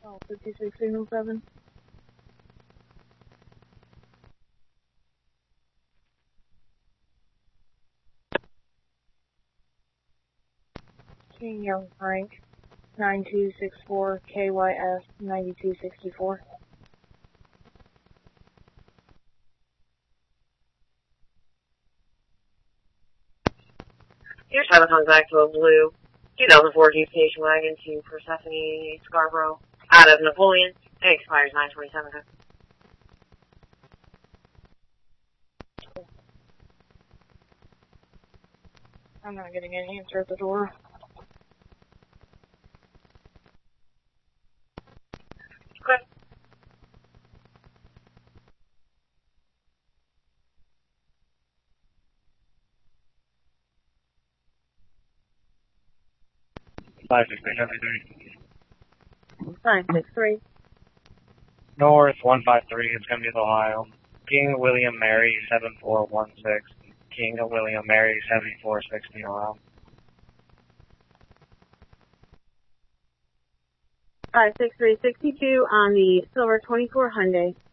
Oh, 56 signal 7. King Young Frank, 9264 KYS 9264. Here's 7 contact to a blue 2004 Jeep station wagon to Persephone Scarborough out of Napoleon. It expires 9/27. I'm not getting any answer at the door. Okay. Five 673. 963. North 153. It's going to be the Ohio. King William Mary 7416. King William Mary 7460 Ohio. 56362 on the silver 24 Hyundai.